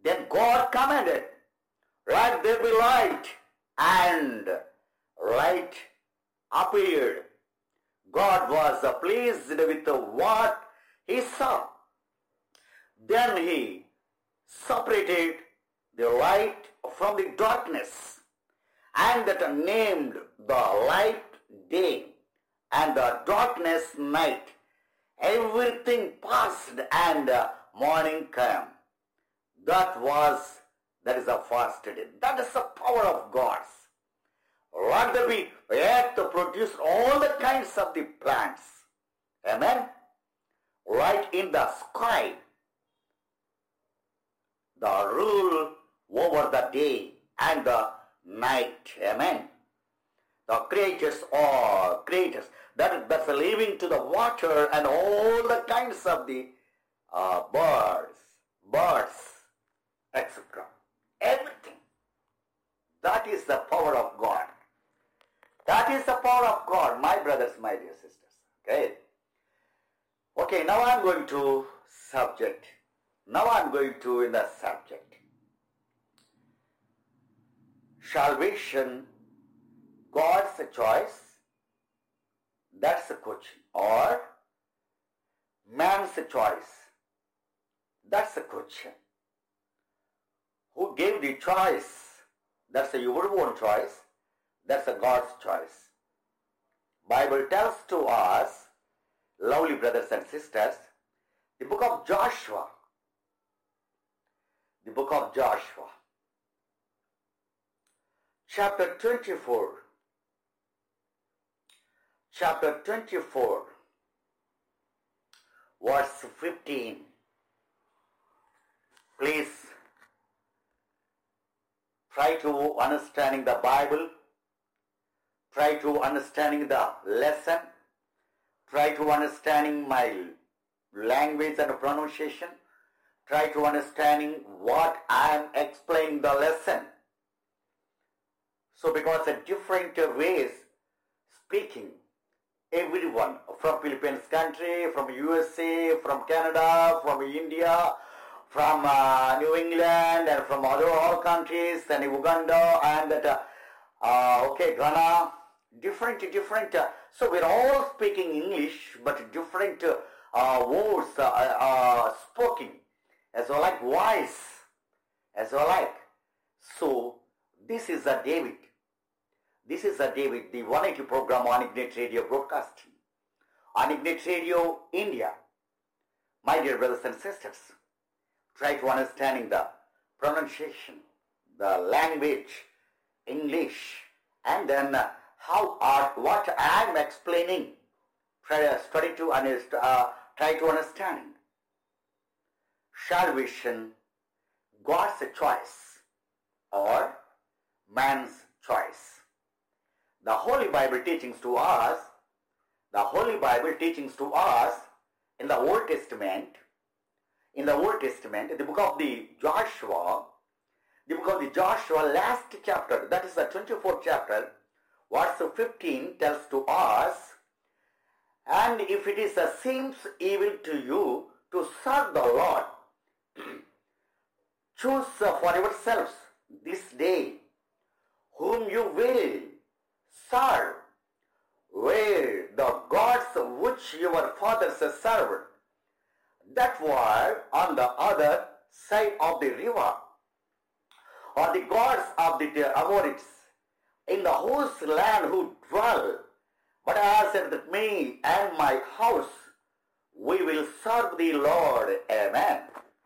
Then God commanded, let there be light, and light appeared. God was pleased with what he saw. Then he separated the light from the darkness, and that named the light day, and the darkness night. Everything passed, and morning came. That is the first day. That is the power of God. Let there be earth to produce all the kinds of the plants. Amen. Right in the sky, the rule over the day and the night. Amen. The creatures are creators. That's living to the water and all the kinds of the birds, etc. Everything. That is the power of God. That is the power of God, my brothers, my dear sisters. Okay, now I'm going to subject. Now I'm going to in the subject. Salvation, God's choice. That's the question. Or man's choice. That's the question. Who gave the choice? That's your own choice. That's a God's choice. Bible tells to us, lovely brothers and sisters, the book of Joshua. The book of Joshua. Chapter 24. Chapter 24. Verse 15. Please try to understanding the Bible. Try to understanding the lesson. Try to understanding my language and pronunciation. Try to understanding what I am explaining the lesson. So because of different ways speaking, everyone from Philippines country, from USA, from Canada, from India, from New England, and from other all countries, and Uganda, and Ghana, different. So we're all speaking English, but different words spoken, as well like voice, as well like. So this is a David. This is a David, the 180 program on Ignite Radio broadcasting. On Ignite Radio India. My dear brothers and sisters, try to understanding the pronunciation, the language, English, and then what I am explaining. Try to understanding. Salvation, God's choice or man's choice. The Holy Bible teachings to us, in the Old Testament, the book of the Joshua, last chapter, that is the 24th chapter, verse 15 tells to us, and if it seems evil to you to serve the Lord, choose for yourselves this day whom you will serve, where the gods which your fathers served, that were on the other side of the river, or the gods of the Amorites, in the whose land who dwell. But I said that me and my house, we will serve the Lord. Amen.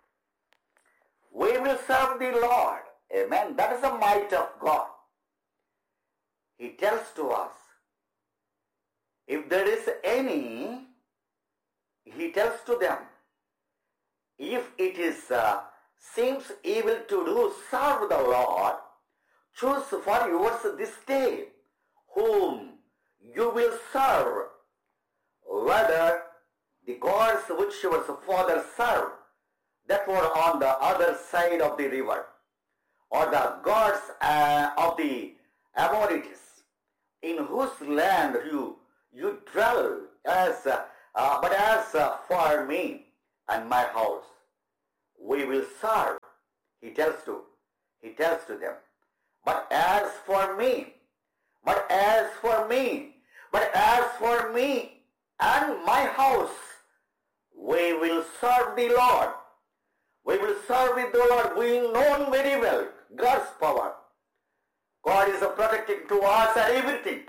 We will serve the Lord. Amen. That is the might of God. He tells to us, if there is any, he tells to them, if it seems evil to do, serve the Lord, choose for yours this day whom you will serve, whether the gods which your fathers served, that were on the other side of the river, or the gods of the Amorites, in whose land you dwell, but as for me and my house, we will serve. He tells to them, but as for me, but as for me, but as for me and my house, we will serve the Lord. We will serve with the Lord. We know very well God's power. God is protecting to us and everything.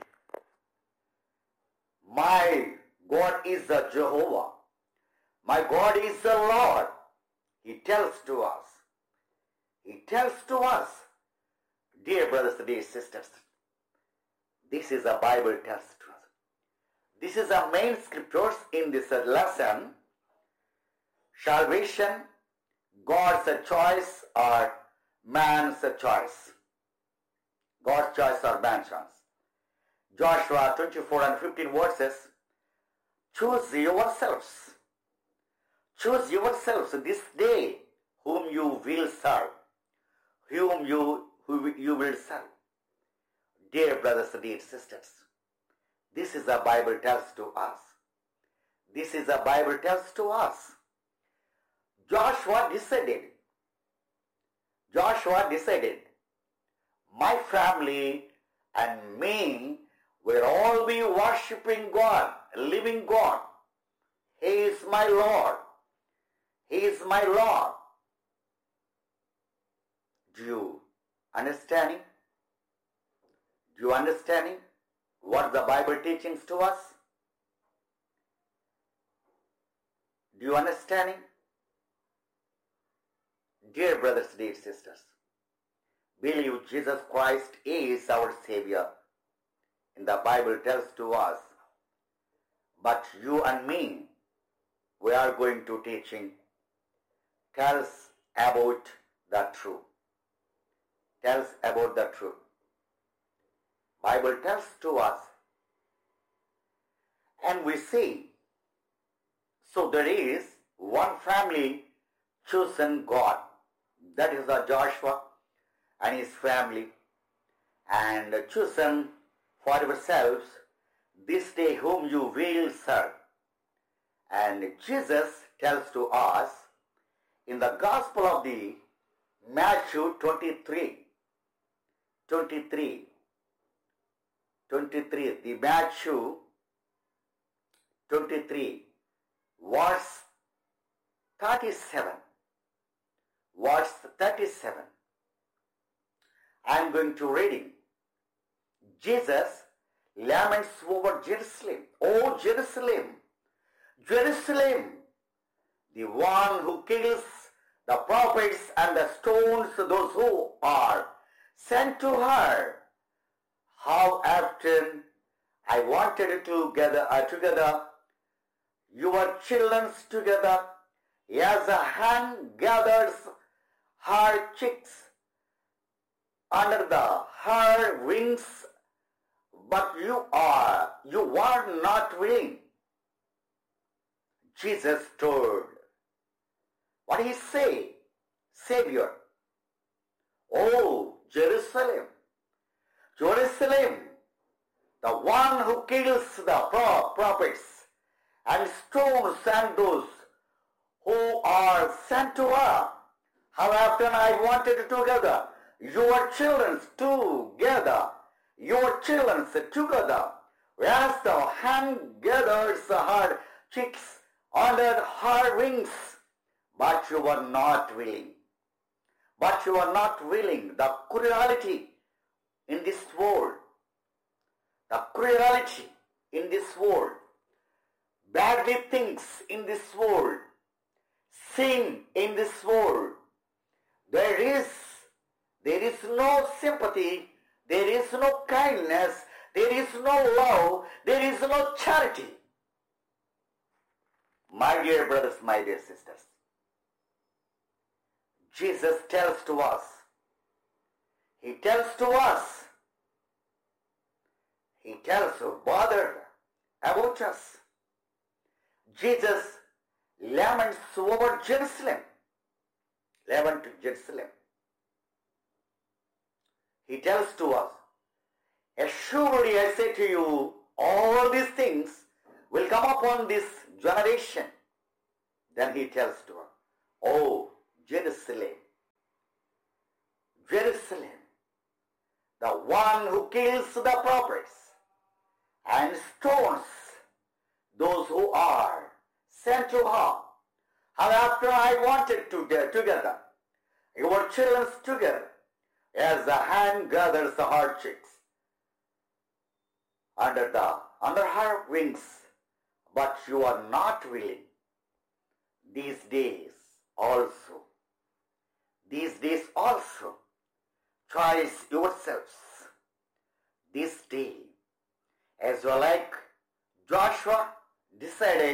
My God is the Jehovah. My God is the Lord. He tells to us. He tells to us, dear brothers, dear sisters, this is a Bible tells to us. This is the main scriptures in this lesson. Salvation, God's choice or man's choice. God's choice or man's choice. Joshua 24 and 15 verses. Choose yourselves. Choose yourselves this day whom you will serve. Whom you will serve. Dear brothers, dear sisters, this is the Bible tells to us. This is the Bible tells to us. Joshua decided, my family and me will all be worshipping God, living God. He is my Lord. He is my Lord. Do you understanding? Do you understanding what the Bible teachings to us? Do you understanding? Dear brothers, dear sisters, believe Jesus Christ is our Savior. And the Bible tells to us, but you and me, we are going to teaching, tells about the truth. Tells about the truth. Bible tells to us, and we see, so there is one family chosen God. That is the Joshua and his family, and chosen for yourselves this day whom you will serve. And Jesus tells to us in the Gospel of the Matthew 23, the Matthew 23, verse 37. Verse 37. I am going to reading. Jesus laments over Jerusalem. Oh Jerusalem, Jerusalem, the one who kills the prophets and the stones those who are sent to her. How often I wanted to gather together your children together, as a hen gathers her chicks under her wings, but you are not willing. Jesus told, what he say? Savior, oh Jerusalem, Jerusalem, the one who kills the prophets and stones and those who are sent to her. How often I wanted together your children together, your children together, whereas the hen gathers her chicks under her wings, but you were not willing. But you are not willing. The cruelty in this world, the cruelty in this world, badly things in this world, sin in this world, there is no sympathy, there is no kindness, there is no love, there is no charity. My dear brothers, my dear sisters, Jesus tells to us, he tells bother about us. Jesus laments over Jerusalem. Lament Jerusalem. He tells to us, assuredly I say to you, all these things will come upon this generation. Then he tells to us, oh Jerusalem, Jerusalem, the one who kills the prophets and stones those who are sent to her. After I wanted to get together, your children together, as the hen gathers her chicks under her wings, but you are not willing. These days also, choice yourselves this day, as well like Joshua decided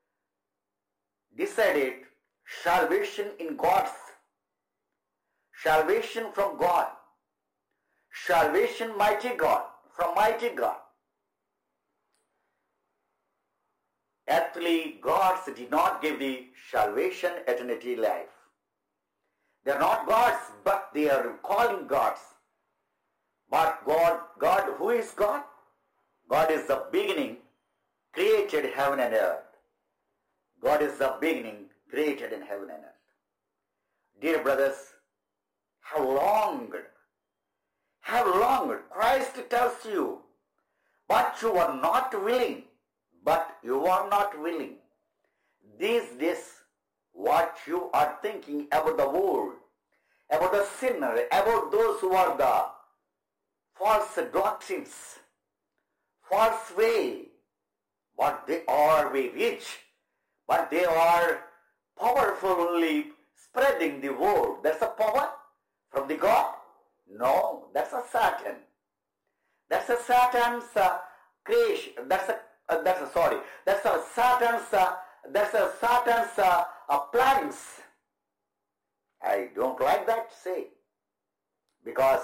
salvation in God's, salvation from God, salvation mighty God, from mighty God. Earthly gods did not give the salvation, eternity life. They are not gods, but they are calling gods. But God, who is God? God is the beginning, created heaven and earth. God is the beginning, created in heaven and earth. Dear brothers, have longed. Christ tells you, but you are not willing. These days, what you are thinking about the world, about the sinner, about those who are the false doctrines, false way, what they are we reach, but they are powerfully spreading the word. That's a power from the God? No, that's a Satan. That's a Satan's creation. That's a Satan's plans. I don't like that to say, because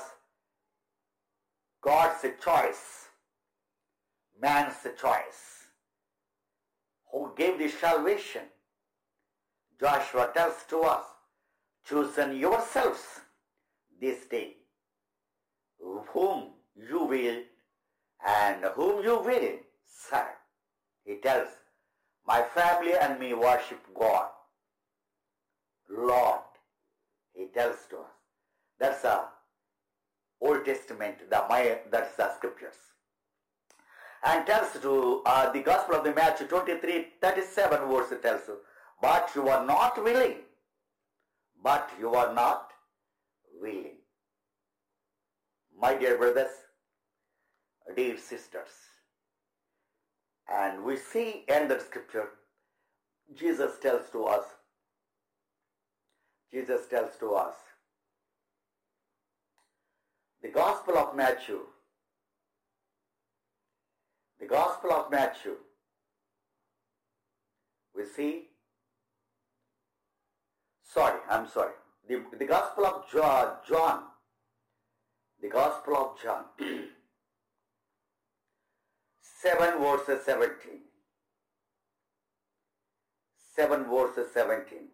God's choice, man's choice, who gave the salvation. Joshua tells to us, chosen yourselves this day, whom you will and whom you will serve. He tells, my family and me worship God, Lord. He tells to us. That's a Old Testament, that's the scriptures. And tells to the Gospel of the Matthew 23:37 verse tells you, but you are not willing. My dear brothers, dear sisters, and we see in the scripture, Jesus tells to us, the Gospel of Matthew, we see, the Gospel of John, 7 verses 17.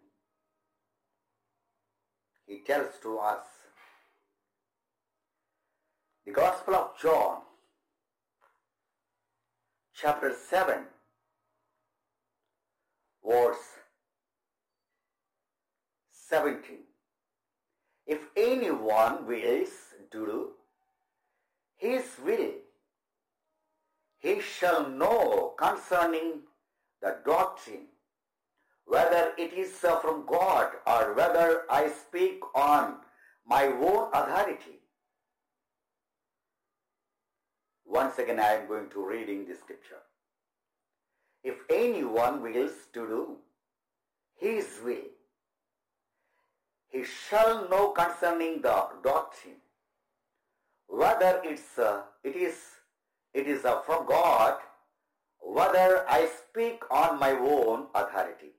He tells to us, the Gospel of John, chapter 7, verse 17. If anyone wills do his will, he shall know concerning the doctrine, whether it is from God or whether I speak on my own authority. Once again, I am going to reading the scripture. If anyone wills to do his will, he shall know concerning the doctrine, whether it is from God, whether I speak on my own authority.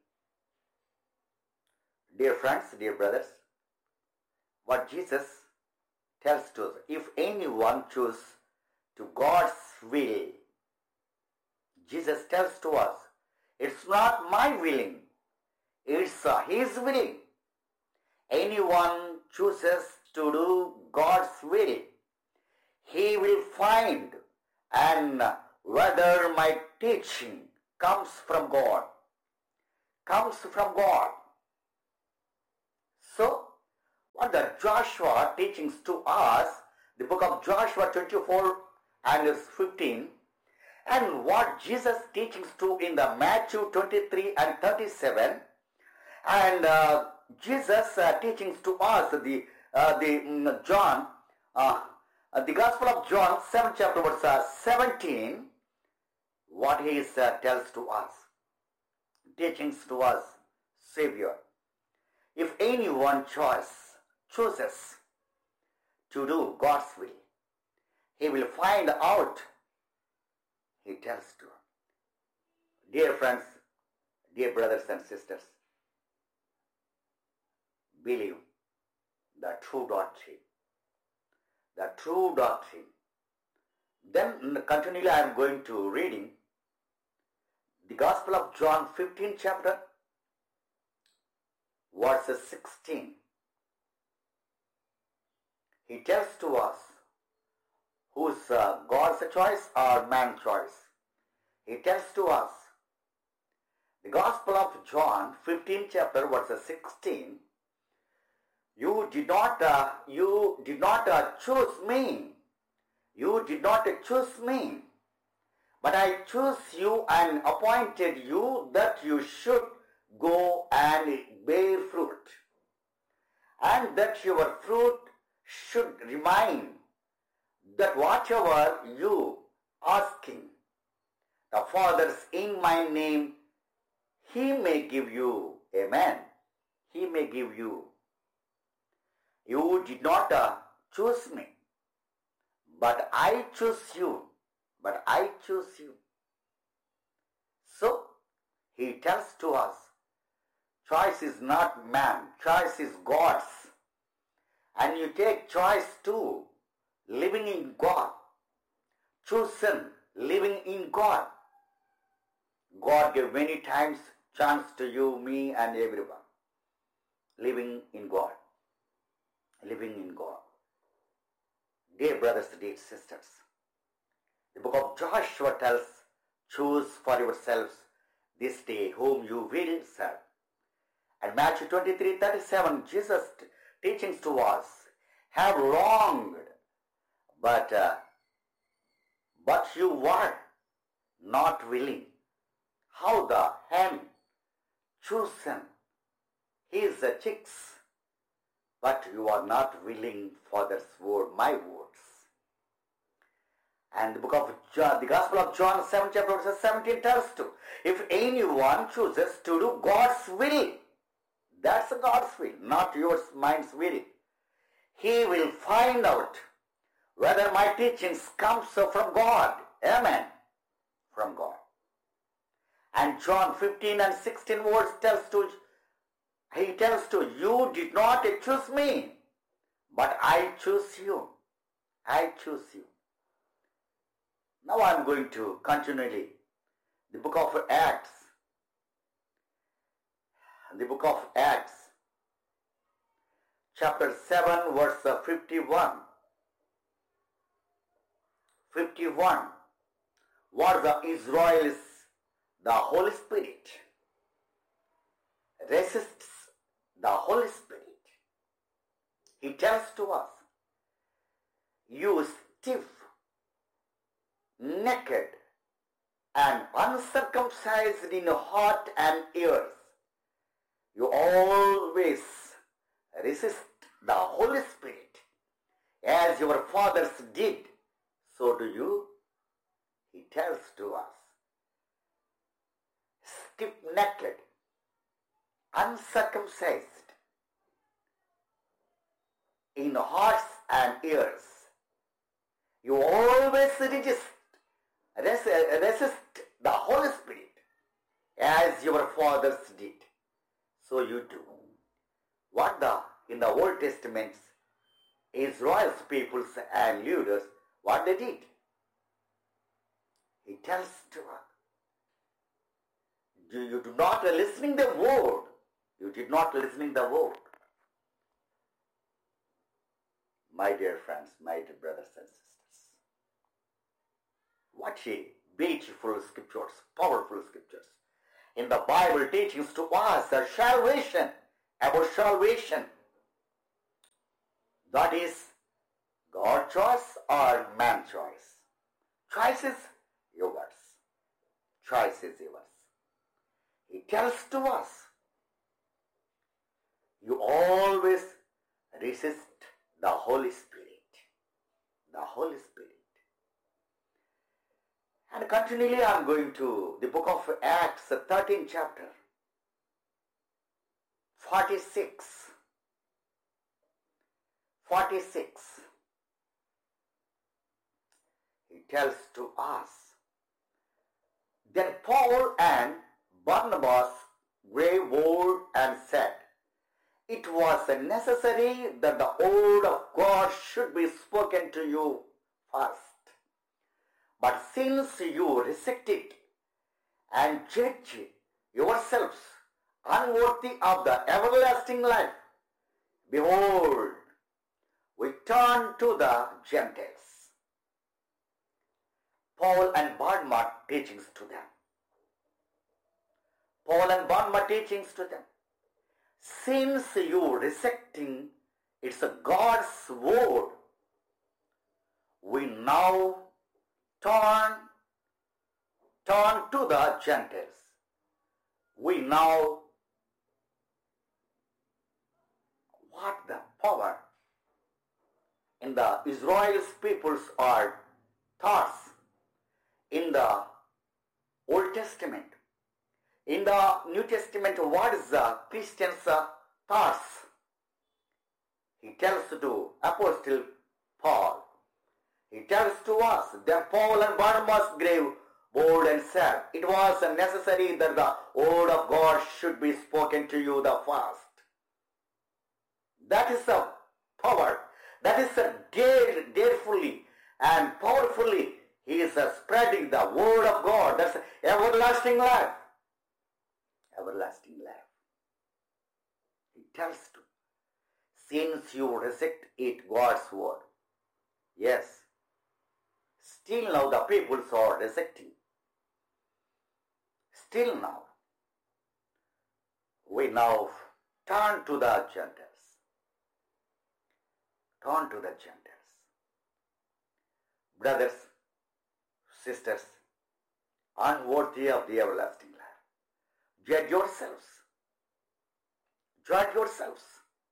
Dear friends, dear brothers, what Jesus tells to us, if anyone choose to God's will, Jesus tells to us, it's not my willing, it's His willing. Anyone chooses to do God's will, he will find, and whether my teaching comes from God. So, what what the Joshua teachings to us, the book of Joshua 24 and 15, and what Jesus teachings to in the Matthew 23 and 37, and Jesus teachings to us the John, the Gospel of John 7 chapter verse 17, what he tells to us, teachings to us, Savior. If anyone chooses to do God's will, he will find out, he tells to. Dear friends, dear brothers and sisters, believe the true doctrine. The true doctrine. Then continually I am going to reading the Gospel of John 15 chapter, verse 16. He tells to us who's God's choice or man's choice. He tells to us, the Gospel of John 15 chapter verse 16, you did not choose me. You did not choose me, but I chose you and appointed you that you should go and bear fruit, and that your fruit should remain, that whatever you asking the Father in my name, he may give you. Amen. He may give you. You did not choose me, but I choose you. But I choose you. So, he tells to us, choice is not man, choice is God's. And you take choice too, living in God. Chosen, living in God. God gave many times chance to you, me and everyone. Living in God. Living in God. Dear brothers, dear sisters, the book of Joshua tells, choose for yourselves this day whom you will serve. And Matthew 23:37, Jesus' teachings to us, have longed, but you were not willing. How the hen chosen his chicks, but you are not willing for this word, my words. And the book of John, the Gospel of John 7 chapter verse 17 tells to, if anyone chooses to do God's will, that's God's will, not yours, mine's will, he will find out whether my teachings comes from God. Amen. From God. And John 15 and 16 words he tells to, you did not choose me, but I choose you. I choose you. Now I am going to continually the book of Acts. The book of Acts, chapter 7, verse 51. 51. What the Israelites, the Holy Spirit, resists the Holy Spirit. He tells to us, you stiff, naked, and uncircumcised in heart and ears, you always resist the Holy Spirit, as your fathers did, so do you. He tells to us, stiff-necked, uncircumcised in hearts and ears, you always resist the Holy Spirit, as your fathers did, so you do. What in the Old Testament, Israel's peoples and leaders, what they did? He tells to us, you do not listening the word. You did not listening the word. My dear friends, my dear brothers and sisters, what a beautiful scriptures, powerful scriptures. In the Bible teachings to us salvation, about salvation. That is God choice or man choice? Choice is yours. Choice is yours. He tells to us, you always resist the Holy Spirit. The Holy Spirit. And continually I am going to the book of Acts, 13th chapter, 46. 46. He tells to us, then Paul and Barnabas gave word and said, it was necessary that the word of God should be spoken to you first. But since you reject it and judge yourselves unworthy of the everlasting life, behold, we turn to the Gentiles. Paul and Barnabas teachings to them. Paul and Barnabas teachings to them. Since you rejecting it's a God's word, we now turn to the Gentiles. We now what the power in the Israel's peoples are thoughts in the Old Testament. In the New Testament, what is the Christian's thoughts? He tells to Apostle Paul. He tells to us that Paul and Barnabas gave word and said, it was necessary that the word of God should be spoken to you the first. That is the power. That is darefully and powerfully he is spreading the word of God. That's everlasting life. Everlasting life. He tells to, since you reject it, God's word. Yes. Still now the peoples are rejecting. Still now. We now turn to the Gentiles. Turn to the Gentiles. Brothers, sisters, unworthy of the everlasting life. Judge yourselves. Judge yourselves.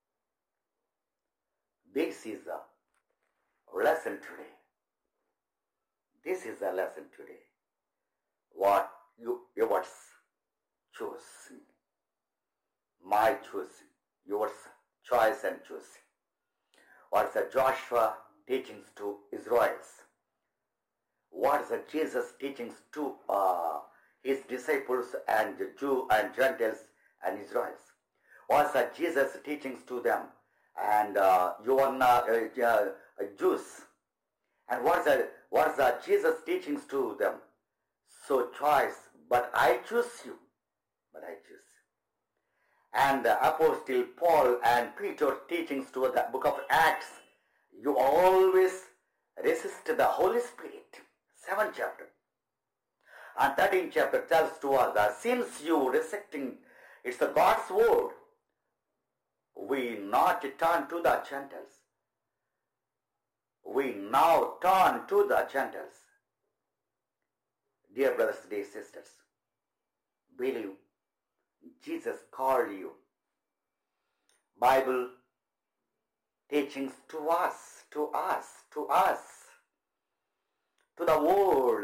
This is a lesson today. This is a lesson today. What yours choosing. My choosing. Yours choice and choosing. What's the Joshua teachings to Israelites? What's the Jesus teachings to his disciples and Jew and Gentiles and Israelites? What's the Jesus teachings to them and you are not Jews? And what's the Jesus teachings to them? So choice, but I choose you. But I choose you. And the Apostle Paul and Peter teachings to the book of Acts, you always resist the Holy Spirit. 7th chapter. And 13th chapter tells to us that since you rejecting it's the God's word, we not turn to the Gentiles. We now turn to the Gentiles. Dear brothers, dear sisters, believe Jesus called you. Bible teachings to us, to the world,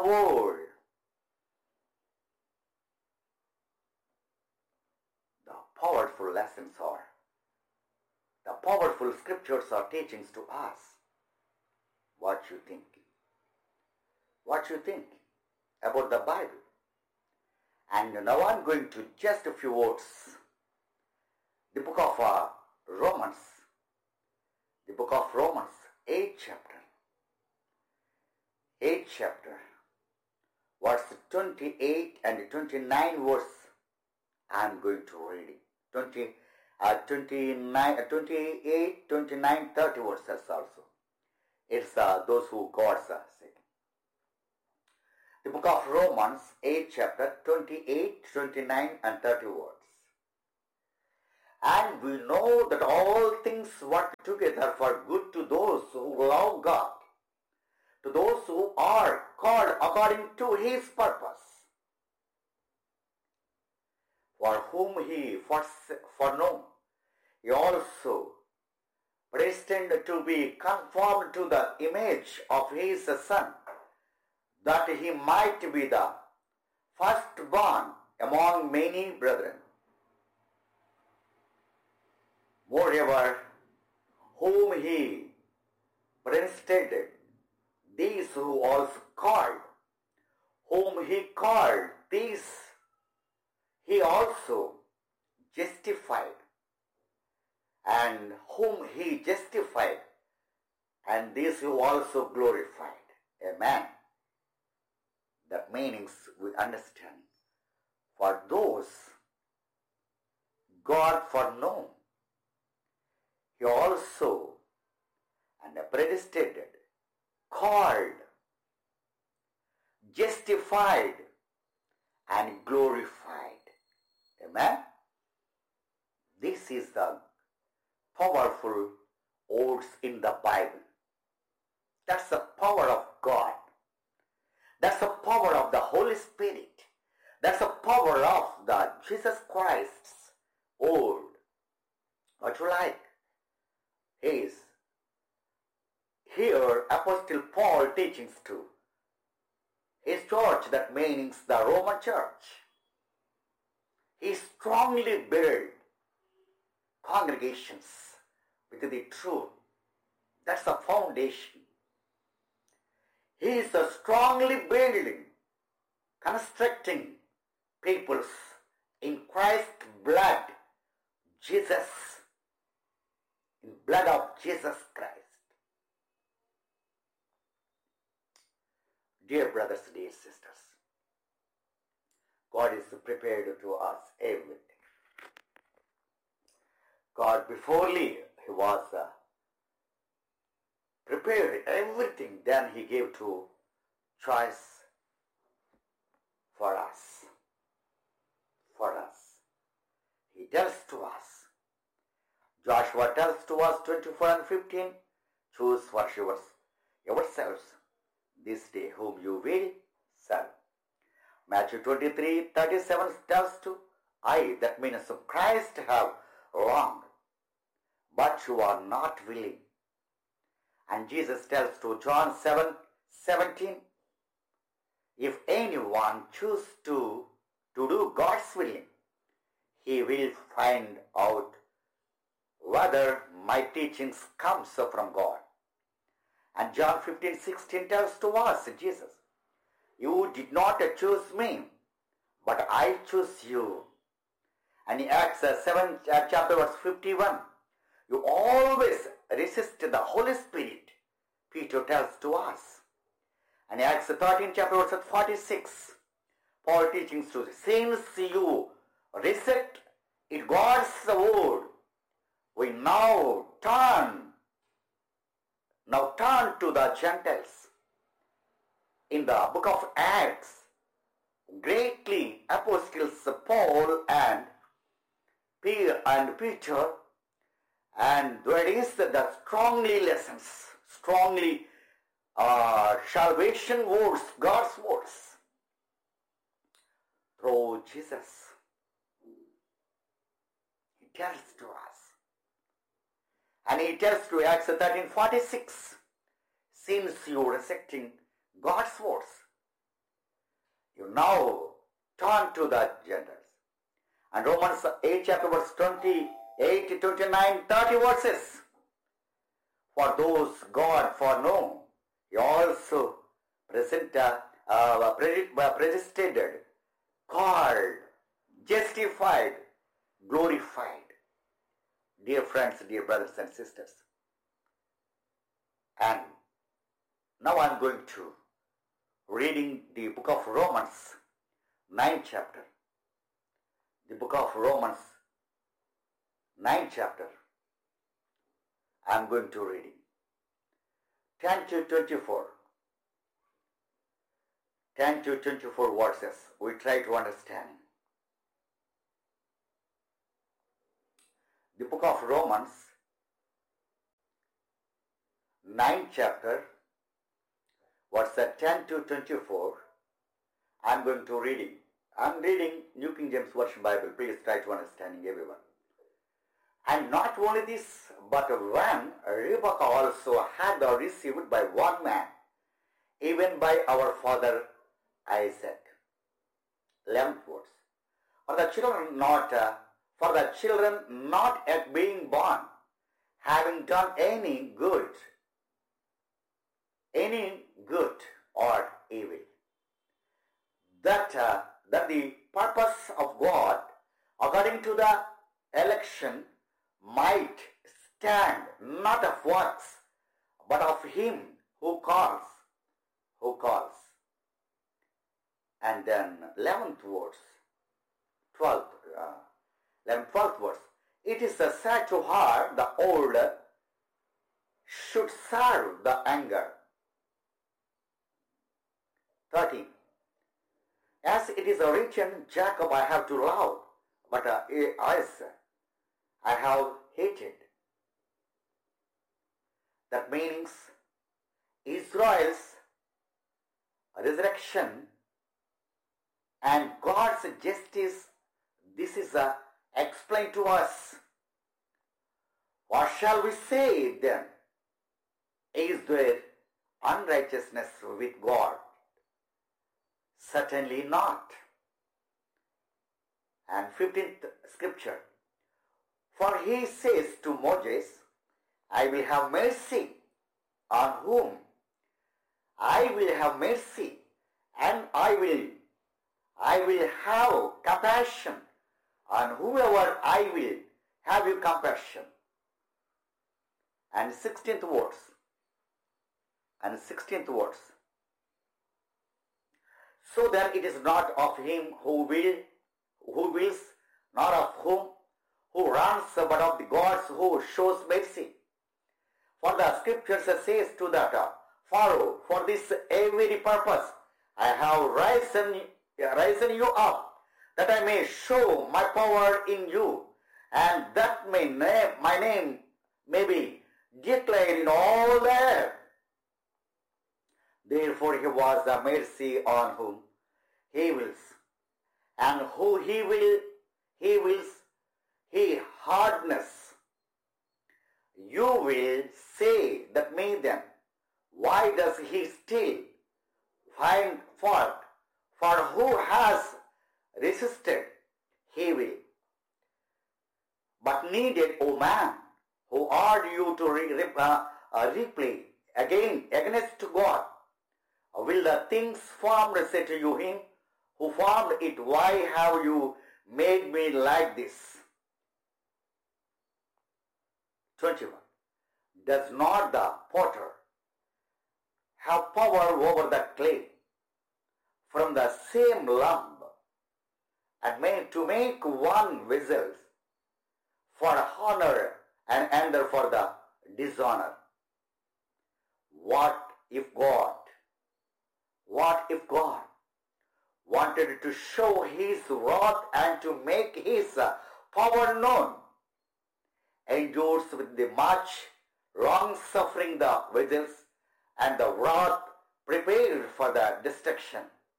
The powerful lessons are, the powerful scriptures are teachings to us. What you think? What you think about the Bible? And now I'm going to just a few words. The book of Romans. The book of Romans, 8th chapter. 8th chapter. Verse 28 and 29 verse. I'm going to read it. 28, 29, 30 verses also. It's those who God's sake. The book of Romans, 8th chapter, 28, 29 and 30 words. And we know that all things work together for good to those who love God, to those who are called according to His purpose, for whom He foreknow, He also predestined to be conformed to the image of His Son, that He might be the firstborn among many brethren. Moreover, whom He predestinated, these who also called, whom He called, these He also justified, and whom He justified, and these who also glorified. Amen. The meanings we understand. For those God foreknow, He also and predestinated, called, justified, and glorified. Amen. This is the powerful words in the Bible. That's the power of God. That's the power of the Holy Spirit. That's the power of the Jesus Christ's word. What you like is here Apostle Paul teachings to his church, that means the Roman church. He strongly built congregations with the truth. That's the foundation. He is strongly building, constructing peoples in Christ's blood, Jesus, in blood of Jesus Christ. Dear brothers, dear sisters, God is prepared to us everything. God beforely He was prepared everything, then He gave to choice for us. For us. He tells to us. Joshua tells to us 24 and 15, choose for yourselves this day whom you will serve. Matthew 23:37 tells to I, that means Christ, have longed, but you are not willing. And Jesus tells to John 7:17, if anyone choose to do God's willing, he will find out whether my teachings comes from God. And John 15:16 tells to us, Jesus, you did not choose me, but I choose you. And in Acts 7 chapter verse 51, you always resist the Holy Spirit, Peter tells to us. And in Acts 13 chapter verse 46, Paul teachings to since you resist it God's word, we now turn to the Gentiles. In the book of Acts, greatly apostles Paul and Peter, and there is the strongly lessons, strongly salvation words, God's words, through Jesus. He tells to us. And he tells to Acts 13:46, since you are rejecting God's words, you now turn to the Gentiles. And Romans 8 chapter verse 28, 29, 30 verses. For those God foreknow, He also predestinated, called, justified, glorified. Dear friends, dear brothers and sisters. And now I'm going to reading the book of Romans, 9th chapter. The book of Romans, 9th chapter. I'm going to read 10 to 24. 10 to 24 verses. We try to understand. the book of Romans, 9th chapter, verses 10 to 24. I'm going to reading. I'm reading New King James Version Bible. Please try to understanding everyone. And not only this, but when Rebekah also had received by one man, even by our father Isaac. 11th verse. For the children not yet being born, having done any good or evil, that the purpose of God, according to the election, might stand, not of works, but of him who calls. And then 11th verse, 12th verse. It is said to her, the old should serve the younger. 13. As it is written, Jacob I have to love, but Esau I have hated. That means Israel's resurrection and God's justice, this is explained to us. What shall we say then? Is there unrighteousness with God? Certainly not. And 15th scripture. For he says to Moses, I will have mercy on whom I will have mercy, and I will have compassion on whoever I will have you compassion. And 16th verse. So that it is not of him who wills, nor of whom who runs, but of the gods who shows mercy. For the scriptures says to that Pharaoh, for this very purpose I have risen you up, that I may show my power in you, and that my name may be declared in all the earth. Therefore he was a mercy on whom he wills, and who he wills, he hardness. You will say that me then, why does he still find fault? For who has resisted, he will. But needed, O man, who are you to replay against God? Will the things formed say to you, him who formed it, why have you made me like this? 21. Does not the potter have power over the clay from the same lump, and to make one vessel for honor and another for the dishonor? What if God wanted to show his wrath and to make his power known, endures with the much long suffering the vessels and the wrath prepared for the destruction,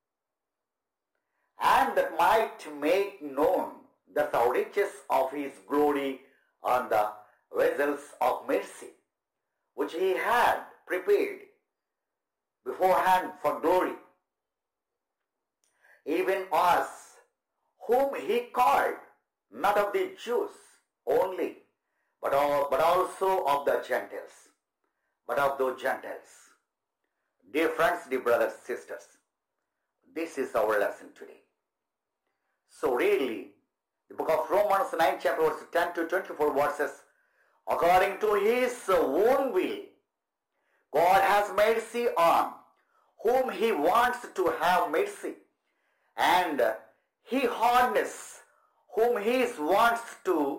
and that might make known the riches of his glory on the vessels of mercy, which he had prepared beforehand for glory, even us, whom he called, not of the Jews only, but also of the Gentiles. But of those Gentiles. Dear friends, dear brothers, sisters, this is our lesson today. So really, the book of Romans 9 chapter verse 10 to 24 verses, according to his own will, God has mercy on whom he wants to have mercy, and he hardens whom he wants to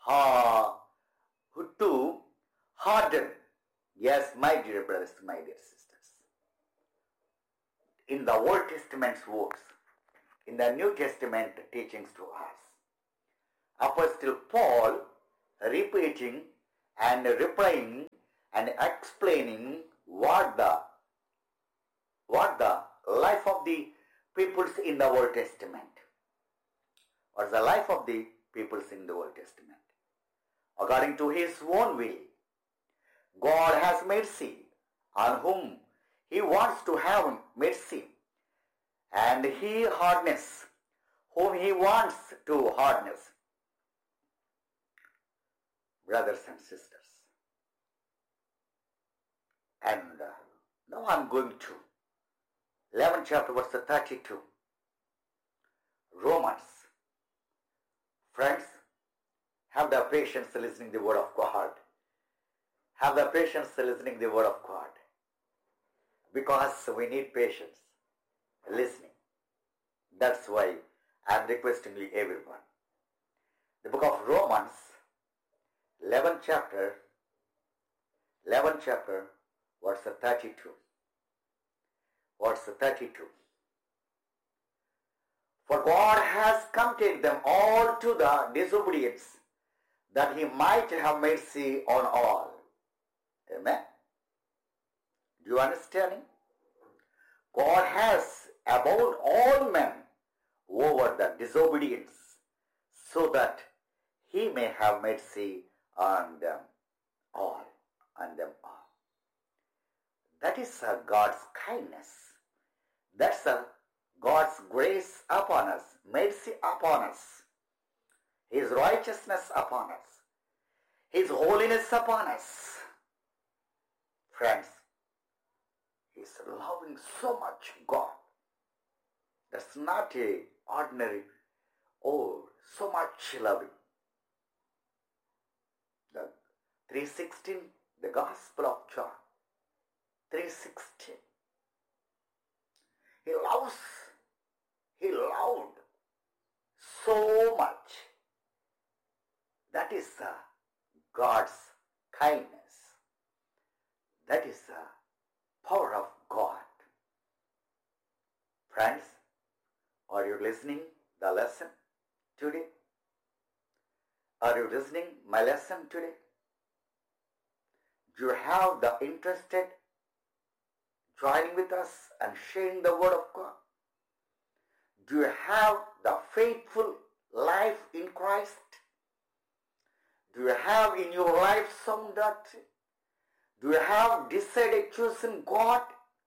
harden. Yes, my dear brothers, my dear sisters. In the Old Testament's words, in the New Testament teachings to us, Apostle Paul repeating and replying and explaining what the life of the peoples in the Old Testament. What's the life of the peoples in the Old Testament? According to his own will, God has mercy on whom he wants to have mercy, and he hardness whom he wants to hardness. Brothers and sisters, and now I'm going to 11th chapter verse 32. Romans. Friends, have the patience listening the word of God. Have the patience listening the word of God. Because we need patience listening. That's why I'm requesting you everyone. The book of Romans, 11th chapter, verse 32. Verse 32. For God has committed them all to the disobedience, that he might have mercy on all. Amen. Do you understand? God has abound all men over the disobedience, so that he may have mercy on them all. On them all. That is God's kindness. That's God's grace upon us, mercy upon us, his righteousness upon us, his holiness upon us. Friends, he's loving so much God. That's not a ordinary, so much loving. The 3:16, the Gospel of John, 3:16. He loved so much. That is God's kindness. That is the power of God. Friends, are you listening the lesson today? Are you listening my lesson today? Do you have the interested joining with us and sharing the word of God? Do you have the faithful life in Christ? Do you have in your life some doctrine? Do you have decided chosen God?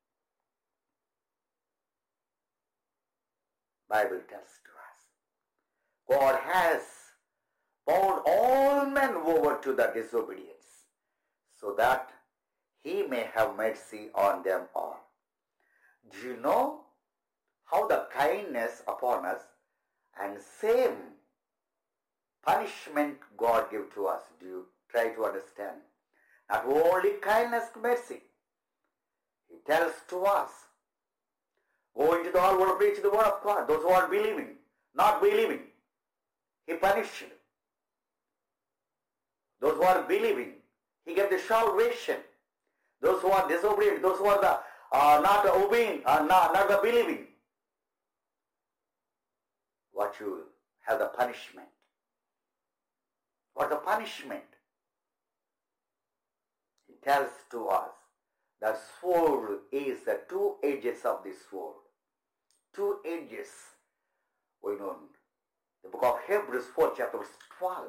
Bible tells to us, God has bound all men over to the disobedience, so that he may have mercy on them all. Do you know how the kindness upon us and same punishment God give to us? Do you try to understand? Not only kindness, mercy. He tells to us, go into the whole world, preach the word of God. Those who are believing, not believing, he punished. Those who are believing, he gave the salvation. Those who are disobedient, those who are the not obeying, not the believing, what you have the punishment. What the punishment? He tells to us, the sword is the two edges of the sword. Two edges. We know the book of Hebrews 4 chapter 12.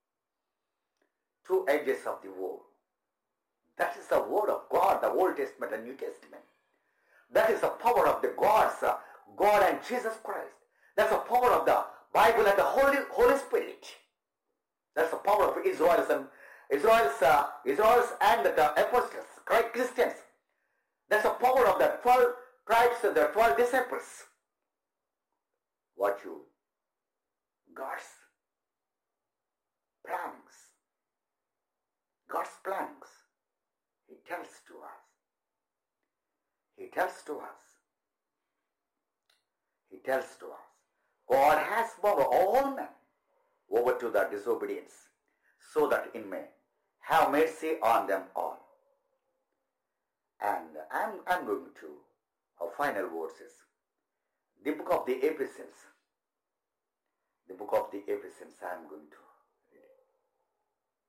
Two edges of the word. That is the word of God, the Old Testament and New Testament. That is the power of the God and Jesus Christ. That's the power of the Bible and the Holy Spirit. That's the power of Israel and the apostles, Christians. That's the power of the 12 tribes and the 12 disciples. What you? God's plans. God's plans. He tells to us. He tells to us. He tells to us. God has bound all men over to the disobedience, so that He may have mercy on them all. And I'm going to our final verses. The book of the Ephesians. The book of the Ephesians I'm going to read it.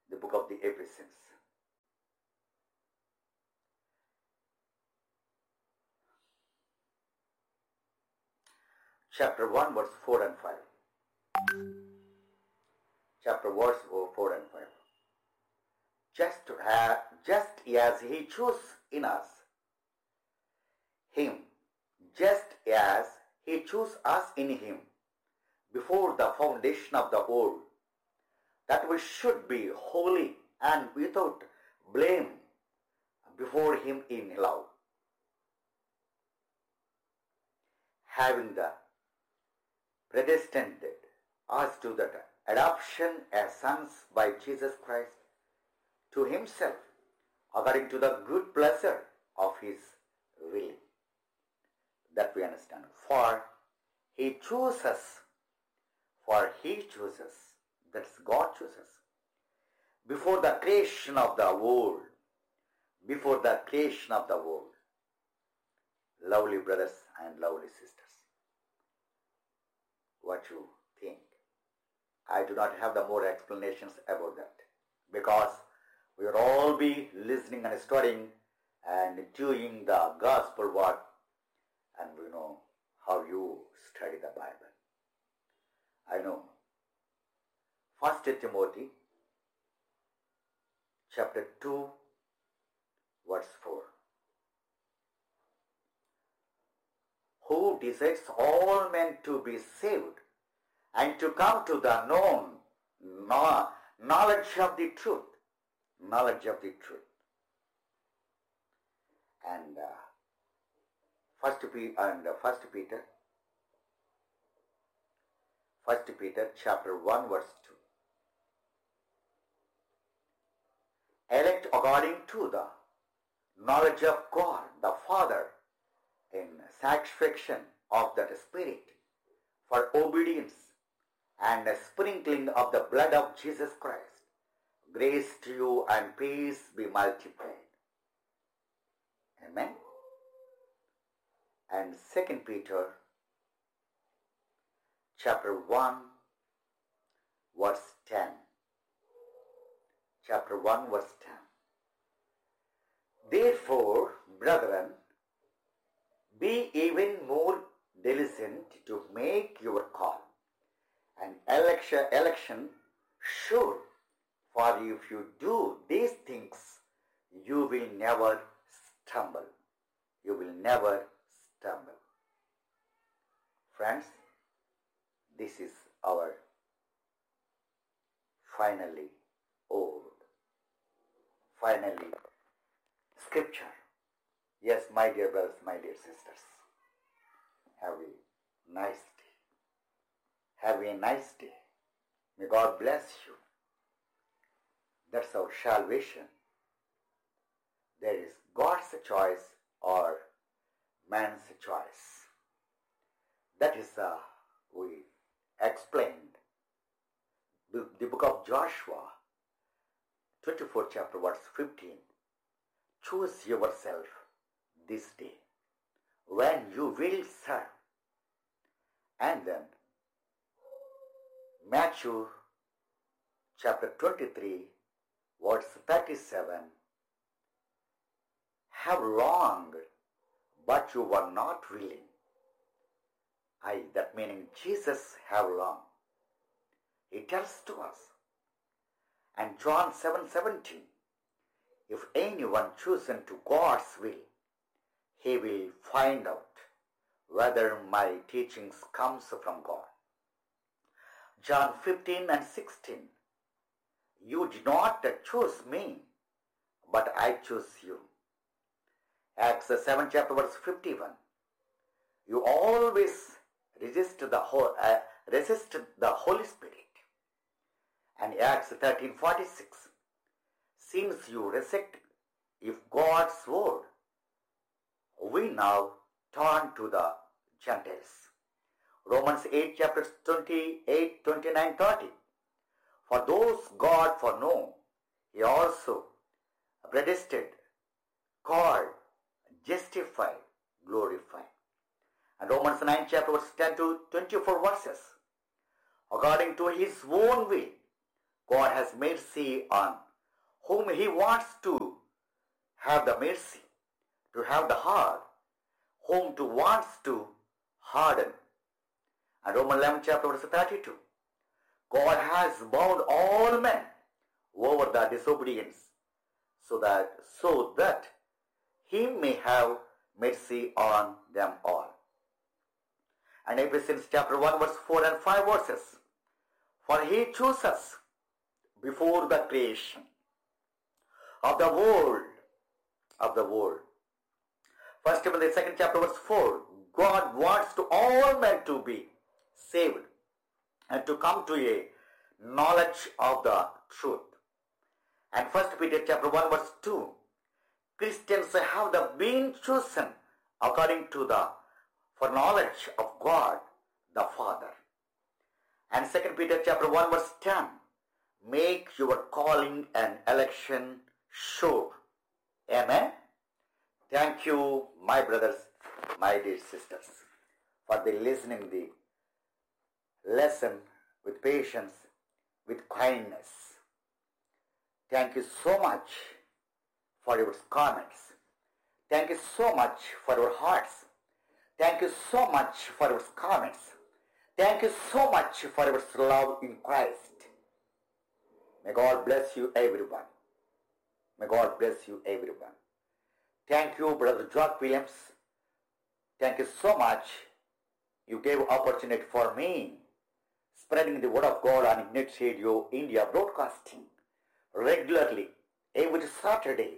the book of the Ephesians. Chapter 1, verse 4 and 5. Chapter verse 4 and 5. Just as he chose in us, him, just as he chose us in him, before the foundation of the world, that we should be holy and without blame before him in love, having the predestined us to the adoption as sons by Jesus Christ to himself, according to the good pleasure of his will. That we understand. For he chooses, that's God chooses, before the creation of the world, Lovely brothers and lovely sisters, what you think? I do not have the more explanations about that, because we will all be listening and studying and doing the gospel work, and we know how you study the Bible. I know 1 Timothy chapter 2 verse 4. Who desires all men to be saved and to come to the knowledge of the truth. And 1 Peter chapter 1 verse 2. Elect according to the knowledge of God the Father in satisfaction of that Spirit for obedience and a sprinkling of the blood of Jesus Christ. Grace to you and peace be multiplied. Amen. And 2 Peter chapter 1 verse 10. Chapter 1 verse 10. Therefore, brethren, be even more diligent to make your call and election sure, for if you do these things, you will never stumble. This is our finally scripture. Yes, my dear brothers, my dear sisters, have a nice day. May God bless you. That's our salvation. There is God's choice or man's choice. That is we explained the book of Joshua 24 chapter verse 15. Choose yourself this day when you will serve. And then Matthew chapter 23 verse 37. Have longed, but you were not willing. That meaning Jesus have longed. He tells to us. And John 7:17. If anyone chosen to God's will, he will find out whether my teachings comes from God. John 15 and 16. You did not choose me, but I chose you. Acts 7 chapter verse 51. You always resist the Holy Spirit. And Acts 13:46. Since you reject if God's word, we now turn to the Gentiles. Romans 8 chapters 28, 29, 30. For those God foreknow, he also predestined, called, justified, glorified. And Romans 9 chapter verse 10 to 24 verses. According to his own will, God has mercy on whom He wants to have the mercy, to have the heart, whom to wants to harden. And Romans 11 chapter verse 32. God has bound all men over the disobedience, so that He may have mercy on them all. And Ephesians chapter 1 verse 4 and 5 verses. For He chose us before the creation of the world. First Timothy 2nd chapter verse 4. God wants to all men to be saved and to come to a knowledge of the truth. And First Peter chapter 1 verse 2. Christians have been chosen according to the foreknowledge of God the Father. And 2 Peter chapter 1 verse 10. Make your calling and election sure. Amen. Thank you, my brothers, my dear sisters, for the listening the lesson with patience, with kindness. Thank you so much for your comments. Thank you so much for your hearts. Thank you so much for your comments. Thank you so much for your love in Christ. May God bless you everyone. May God bless you everyone. Thank you, Brother Jock Williams. Thank you so much. You gave opportunity for me spreading the word of God on Ignite Radio India broadcasting regularly every Saturday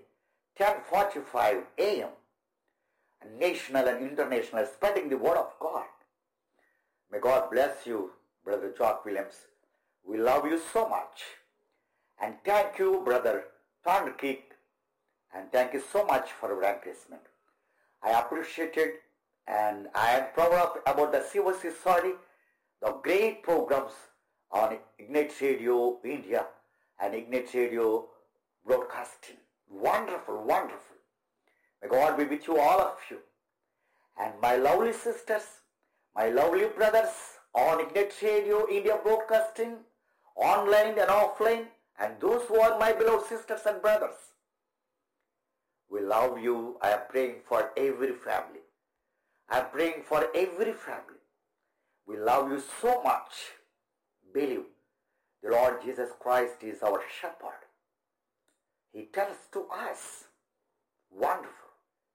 10:45 a.m. national and international, spreading the word of God. May God bless you, Brother Jock Williams. We love you so much. And thank you, Brother Thornkick. And thank you so much for your encouragement. I appreciate it, and I am proud about the COC Sorry, the great programs on Ignite Radio India and Ignite Radio Broadcasting. Wonderful, wonderful. May God be with you, all of you. And my lovely sisters, my lovely brothers on Ignite Radio India Broadcasting, online and offline, and those who are my beloved sisters and brothers. We love you. I am praying for every family. I am praying for every family. We love you so much. Believe the Lord Jesus Christ is our shepherd. He tells to us. Wonderful.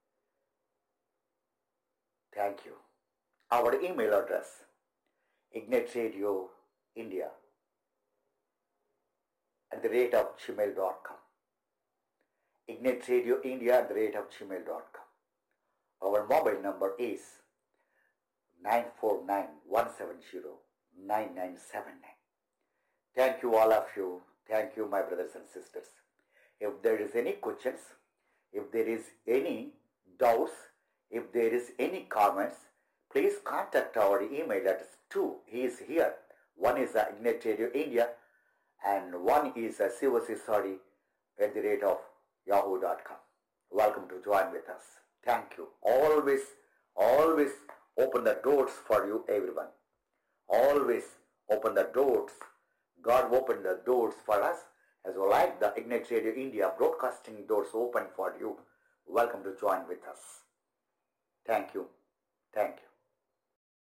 Thank you. Our email address, Ignite Radio India @gmail.com. Ignite Radio India @gmail.com. Our mobile number is 949-170-9979. Thank you, all of you. Thank you, my brothers and sisters. If there is any questions, if there is any doubts, if there is any comments, please contact our email address too. He is here. One is Ignite Radio India and one is COC@yahoo.com. Welcome to join with us. Thank you. Always open the doors for you, everyone. Always open the doors. God opened the doors for us, as well like the Ignite Radio India broadcasting doors open for you. Welcome to join with us. Thank you. Thank you.